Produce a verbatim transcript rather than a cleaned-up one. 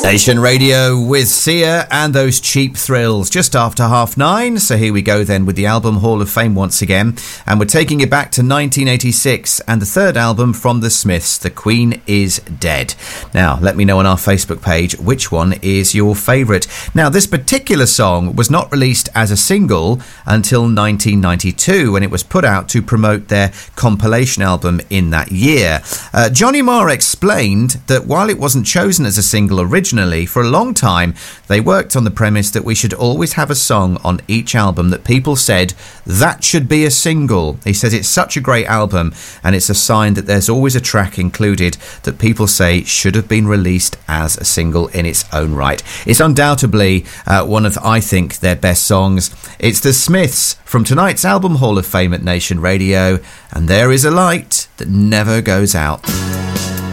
Nation Radio with Sia and those Cheap Thrills just after half nine. So here we go then with the Album Hall of Fame once again. And we're taking it back to nineteen eighty-six and the third album from the Smiths, The Queen is Dead. Now, let me know on our Facebook page which one is your favourite. Now, this particular song was not released as a single until nineteen ninety-two when it was put out to promote their compilation album in that year. Uh, Johnny Marr explained that while it wasn't chosen as a single originally, for a long time, they worked on the premise that we should always have a song on each album that people said, that should be a single. He says it's such a great album, and it's a sign that there's always a track included that people say should have been released as a single in its own right. It's undoubtedly uh, one of, I think, their best songs. It's the Smiths from tonight's Album Hall of Fame at Nation Radio, and There Is a Light That Never Goes Out.